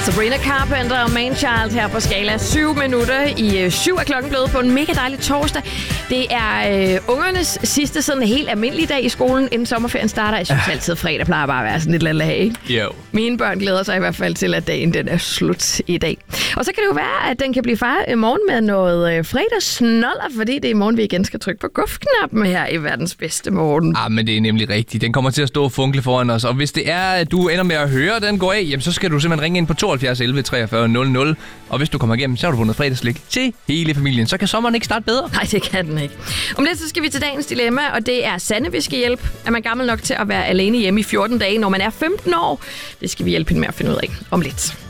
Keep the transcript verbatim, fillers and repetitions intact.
Sabrina Carpenter og Manchild her på skala syv minutter i øh, syv er klokken blevet på en mega dejlig torsdag. Det er øh, ungernes sidste sådan helt almindelige dag i skolen, inden sommerferien starter. Jeg synes altid, at fredag plejer bare at være sådan lidt lille af. Jo. Mine børn glæder sig i hvert fald til, at dagen den er slut i dag. Og så kan det jo være, at den kan blive fejret i morgen med noget øh, fredagssnoller, fordi det er i morgen, vi igen skal trykke på gufknappen her i verdens bedste morgen. Ah, men det er nemlig rigtigt. Den kommer til at stå og funkle foran os. Og hvis det er, at du ender med at høre, den går af, jamen, så skal du simpelthen ringe ind på tooghalvfjerds elleve treogfyrre nul nul. Og hvis du kommer igennem, så har du vundet fredagslik til hele familien. Så kan sommeren ikke starte bedre. Nej, det kan den ikke. Om lidt så skal vi til dagens dilemma, og det er Sanne, vi skal hjælpe. Er man gammel nok til at være alene hjemme i fjorten dage, når man er femten år? Det skal vi hjælpe hende med at finde ud af om lidt.